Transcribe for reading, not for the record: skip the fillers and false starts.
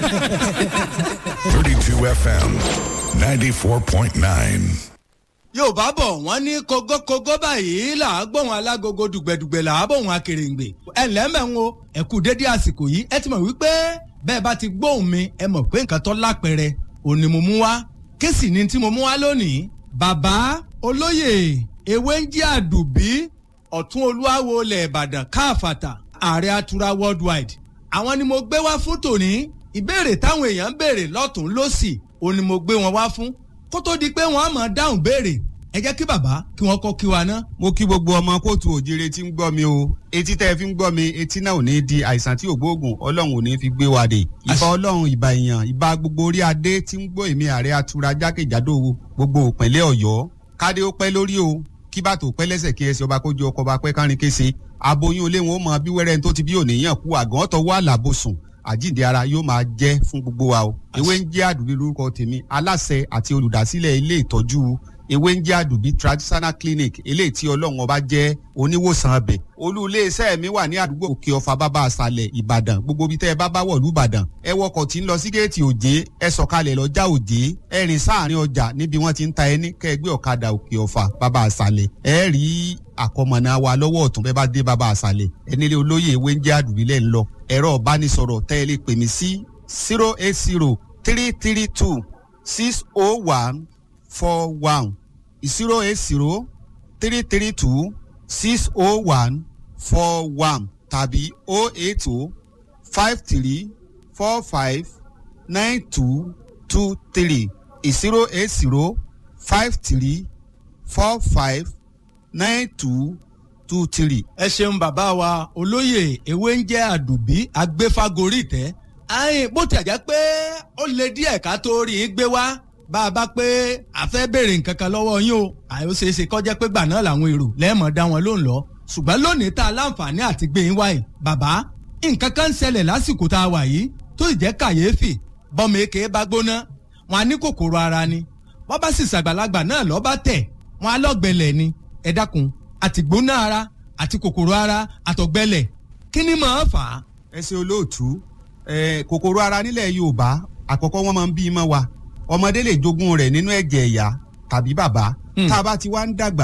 32 FM 94.9. Yorùbá bọ̀ wọ́n ní kógókógó báyìí là á gbóhùn alágogo dùgbẹ̀dùgbẹ̀ là á bóhùn akèrèǹgbè. ẹ lẹ́mẹ̀ń o ẹ kú dédé àsìkò yìí ẹ ti mọ̀ wípé bẹ́ẹ̀ bá ti gbóhùn mi ẹ mọ̀ pé nǹkan tó lápẹẹrẹ òní mo mú wá. Kéèsì ni tí mo mú wá lónìí. Bàbá olóyè Ewéńjí Àdùbí ọ̀tún olúwawo ilẹ̀ Ìbàdàn káàfàtà ààrẹ atura worldwide. Àwọn ni mo gbé wá fún tòní. Ìbéèrè táwọn èèyàn ń béèrè lọ́tún lósì òní mo gbé wọn wá fún. Kó tó di pé wọ́n á máa dáhùn béèrè ẹ jẹ́ kí bàbá kí wọ́n kọ́ kí wa ná. Mo kí gbogbo ọmọ kóòtù òjìrè tí ń gbọ́ mi o etí tẹ́ ẹ fi ń gbọ́ mi etí náà ò ní di àìsàn tí ò gbóògùn Ọlọ́run ò ní fi gbé wa dé. Ìbà Ọlọ́run ìbà èèyàn ìbà gbogbo orí adé tí ń gbọ́ èmi ààrẹ atura jákèjádò gbogbo ìpínlẹ̀ Ọ̀yọ́ kádé ó pẹ́ lórí o kí bàtò pẹ́ lẹ́sẹ̀ kí ẹsẹ̀ ọba kójú ọkọ̀ bá pẹ́ kárin kése aboyún olé wọn ó mọ bí wẹ́rẹ́ tó ti bí òníyàn kú àgàn ọ̀tọ̀ wà lábòsùn àjíǹde ara yóò máa jẹ́ fún gbogbo wa o. Ewéńjí Àdùbí lórúkọ tèmi aláṣẹ àti olùdásílẹ̀ ilé ìtọ́jú Ewéńjí Àdùbí traditional clinic eléyìí tí Ọlọ́run ọba jẹ́ oníwòsàn abẹ. Olú iléeṣẹ́ mi wà ní àdúgbò Òkè Ọ̀fà bàbá àṣàlẹ̀ Ìbàdàn gbogbo bí tẹ́ ẹ bá wọ̀lú Ìbàdàn ẹ wọkọ̀ tí ń lọ sí géètì Òjé ẹ sọ̀kalẹ̀ lọ́jà Òjé ẹ rìn sáàrin ọjà níbi wọ́n ti ń ta ẹni kẹ́ ẹ gbé ọ̀kadà Òkè Ọ̀fà bàbá àṣàlẹ̀ ẹ rí àkọmọ̀nà wa lọ́wọ́ ọ̀tún bẹ́ẹ̀ bá dé bàbá àṣàlẹ̀ ẹ nílé olóyè Ewéńjí Àdùbí lẹ́ ń lọ ẹ̀rọ ìbánisọ̀rọ̀ tẹ́ ẹ lè pè mí sí 080-332-60141 080-332-60141 tàbí 080-5345-9223 080-5345-9223. Ẹ ṣeun bàbá wa olóyè Ewéńjí Àdùbí agbéfágorí tẹ́ àyìn bó ti àjẹ́ pé ó lè díẹ̀ ká tó rí i gbé wá bá a bá pé a fẹ́ béèrè nǹkan kan lọ́wọ́ yín o àyè ó ṣeéṣe kó jẹ́ pé gbà náà làwọn èrò lẹ́ẹ̀mọ̀ dá wọn lóhùn lọ ṣùgbọ́n lónìí tá a láǹfààní àti gbé yín wáyé bàbá nǹkan kan ń ṣẹlẹ̀ lásìkò tá a wà yìí tó ì jẹ́ kàyéfì bọ́mọ èké bá gbóná wọn á ní kòkòrò ara ni wọ́n bá sì ṣàgbàlagbà náà lọ́ bá tẹ̀ wọn á lọ́gbẹ̀lẹ̀ ni ẹ dákun àti gbóná ara àti kòkòrò ara àtọ̀gbẹlẹ̀ kí ni máa fà á. ẹ ṣe olóòtú kòkòrò ara nílẹ̀ Yorùbá àkọ́kọ́ wọ́n máa ń bí mọ́ wa ọmọdé lè jogún rẹ̀ nínú ẹ̀jẹ̀ ìyá tàbí bàbá tá a bá ti wá ń dàgbà